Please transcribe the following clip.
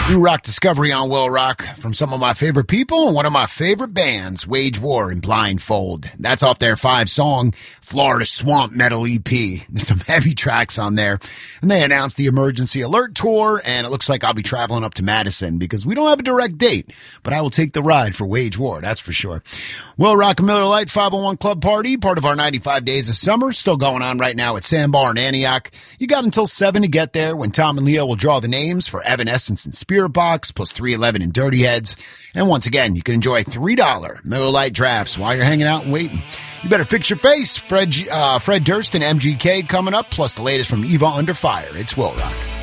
New rock discovery on Will Rock from some of my favorite people and one of my favorite bands, Wage War and Blindfold. That's off their 5-song Florida Swamp Metal EP. There's some heavy tracks on there. And they announced the Emergency Alert Tour, and it looks like I'll be traveling up to Madison because we don't have a direct date, but I will take the ride for Wage War, that's for sure. Will Rock and Miller Lite 501 Club Party, part of our 95 Days of Summer, still going on right now at Sandbar in Antioch. You got until 7 to get there when Tom and Leo will draw the names for Evanescence and Spirit Box, plus 311 and Dirty Heads. And once again, you can enjoy $3 Miller Lite drafts while you're hanging out and waiting. You better fix your face. Fred Durst and MGK coming up, plus the latest from Eva Under Fire. It's Will Rock.